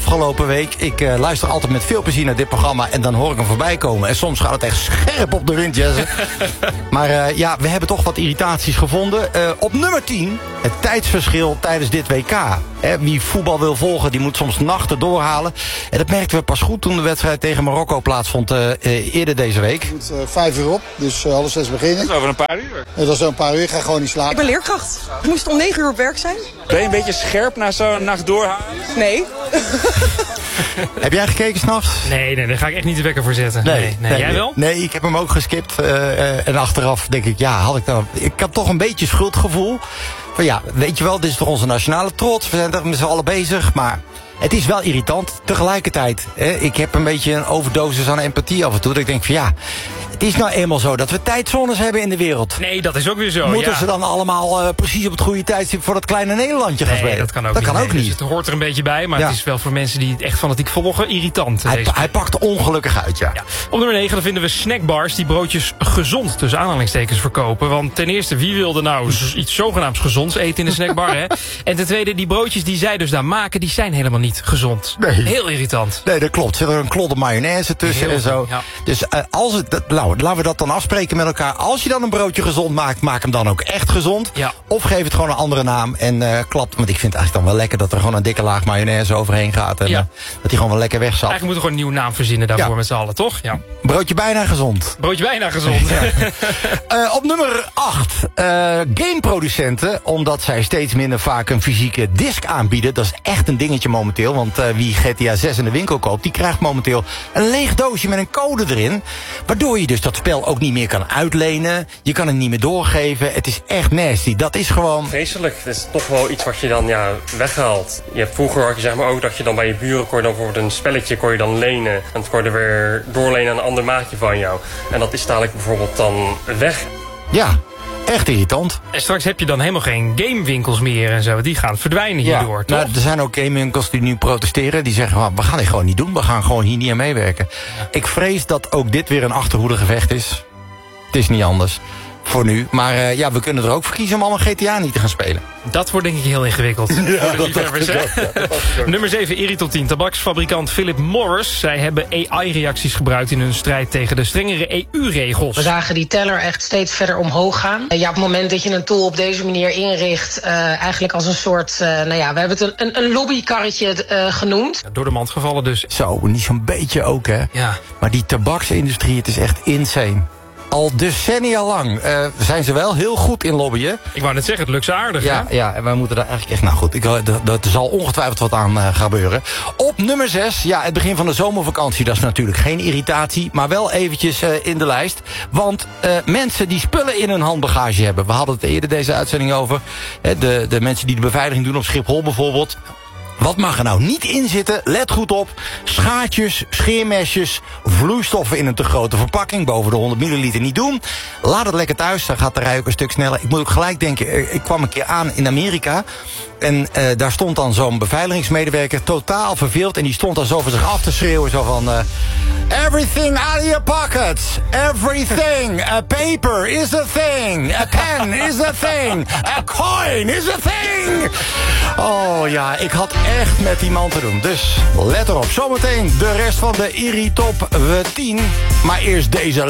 afgelopen week. Ik luister altijd met veel plezier naar dit programma en dan hoor ik hem voorbij komen. En soms gaat het echt scherp op de wind, Jesse. Maar we hebben toch wat irritaties gevonden. Op nummer 10, het tijdsverschil tijdens dit WK. Wie voetbal wil volgen, die moet soms nachten doorhalen. En dat merkten we pas goed toen de wedstrijd tegen Marokko plaatsvond eerder deze week. Het moet 5 uur op, dus half 6 beginnen. Dat is over een paar uur. Dat is over een paar uur, ik ga gewoon niet slapen. Ik ben leerkracht. Ik moest om 9 uur op werk zijn. Ben je een beetje scherp na zo'n nacht doorhalen? Nee. Heb jij gekeken s'nachts? Nee, daar ga ik echt niet de wekker voor zetten. Nee. Jij wel? Nee, ik heb hem ook geskipt. En achteraf denk ik, ik had toch een beetje schuldgevoel. Van ja, weet je wel, dit is toch onze nationale trots. We zijn er met z'n allen bezig, maar het is wel irritant. Tegelijkertijd, ik heb een beetje een overdosis aan empathie af en toe. Dat ik denk van ja, het is nou eenmaal zo dat we tijdzones hebben in de wereld. Nee, dat is ook weer zo. Moeten ze dan allemaal precies op het goede tijdstip voor dat kleine Nederlandje gaan spelen? Dat kan ook niet. Dus het hoort er een beetje bij, maar het is wel voor mensen die het echt fanatiek volgen irritant. Hij pakt er ongelukkig uit, ja. Op nummer 9 dan vinden we snackbars die broodjes gezond tussen aanhalingstekens verkopen. Want ten eerste, wie wilde nou iets zogenaamds gezonds eten in een snackbar, hè? En ten tweede, die broodjes die zij dus daar maken, die zijn helemaal niet gezond. Nee. Heel irritant. Nee, dat klopt. Zit er een klodder mayonaise tussen en zo. Ja. Dus laten we dat dan afspreken met elkaar. Als je dan een broodje gezond maakt, maak hem dan ook echt gezond. Ja. Of geef het gewoon een andere naam en klapt. Want ik vind het eigenlijk dan wel lekker dat er gewoon een dikke laag mayonaise overheen gaat. En dat die gewoon wel lekker wegzat. Eigenlijk moeten we gewoon een nieuwe naam verzinnen daarvoor met z'n allen, toch? Ja. Broodje bijna gezond. Broodje bijna gezond. Op nummer 8. Gameproducenten, omdat zij steeds minder vaak een fysieke disc aanbieden. Dat is echt een dingetje momenteel. Want wie GTA 6 in de winkel koopt, die krijgt momenteel een leeg doosje met een code erin. Waardoor je dus dat spel ook niet meer kan uitlenen. Je kan het niet meer doorgeven. Het is echt nasty. Dat is gewoon vreselijk. Het is toch wel iets wat je dan weghaalt. Vroeger had je zeg maar ook dat je dan bij je buren kon je dan bijvoorbeeld een spelletje kon je dan lenen. En het kon je weer doorlenen aan een ander maatje van jou. En dat is dadelijk bijvoorbeeld dan weg. Ja. Echt irritant. En straks heb je dan helemaal geen gamewinkels meer en zo. Die gaan verdwijnen hierdoor, toch? Nou, er zijn ook gamewinkels die nu protesteren. Die zeggen, we gaan dit gewoon niet doen. We gaan gewoon hier niet aan meewerken. Ja. Ik vrees dat ook dit weer een achterhoedegevecht is. Het is niet anders. Voor nu. Maar we kunnen er ook voor kiezen om allemaal GTA niet te gaan spelen. Dat wordt denk ik heel ingewikkeld. Nummer 7, Irritant. Tabaksfabrikant Philip Morris. Zij hebben AI-reacties gebruikt in hun strijd tegen de strengere EU-regels. We zagen die teller echt steeds verder omhoog gaan. Op het moment dat je een tool op deze manier inricht, eigenlijk als een soort, we hebben het een lobbykarretje genoemd. Door de mand gevallen dus. Zo, niet zo'n beetje ook, hè? Ja. Maar die tabaksindustrie, het is echt insane. Al decennia lang zijn ze wel heel goed in lobbyen. Ik wou net zeggen, het lukt ze aardig. Ja, en wij moeten daar eigenlijk echt... Nou goed, er zal ongetwijfeld wat aan gebeuren. Op nummer 6, het begin van de zomervakantie. Dat is natuurlijk geen irritatie, maar wel eventjes in de lijst. Want mensen die spullen in hun handbagage hebben. We hadden het eerder deze uitzending over. De mensen die de beveiliging doen op Schiphol bijvoorbeeld. Wat mag er nou niet in zitten? Let goed op. Schaartjes, scheermesjes, vloeistoffen in een te grote verpakking. Boven de 100 milliliter niet doen. Laat het lekker thuis, dan gaat de rij ook een stuk sneller. Ik moet ook gelijk denken, ik kwam een keer aan in Amerika. En daar stond dan zo'n beveiligingsmedewerker totaal verveeld. En die stond dan zo voor zich af te schreeuwen. Zo van, everything out of your pockets. Everything. A paper is a thing. A pen is a thing. A coin is a thing. Oh ja, ik had echt met die man te doen. Dus let erop. Zometeen de rest van de Irritop 10. Maar eerst deze